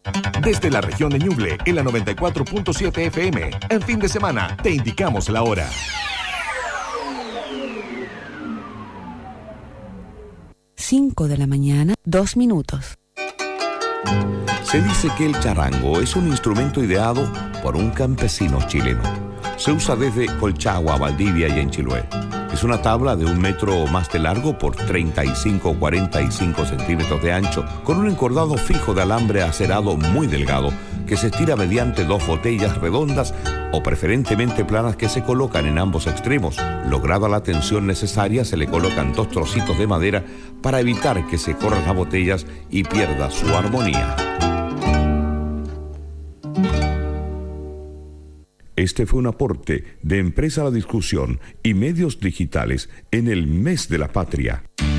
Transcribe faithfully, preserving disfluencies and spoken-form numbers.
Desde la región de Ñuble, en la noventa y cuatro punto siete F M. En fin de semana, te indicamos la hora. cinco de la mañana, dos minutos. Se dice que el charango es un instrumento ideado por un campesino chileno. Se usa desde Colchagua, Valdivia y en Chiloé. Es una tabla de un metro más de largo por treinta y cinco o cuarenta y cinco centímetros de ancho, con un encordado fijo de alambre acerado muy delgado, que se estira mediante dos botellas redondas o preferentemente planas que se colocan en ambos extremos. Lograda la tensión necesaria, se le colocan dos trocitos de madera para evitar que se corran las botellas y pierda su armonía. Este fue un aporte de Empresa La Discusión y Medios Digitales en el Mes de la Patria.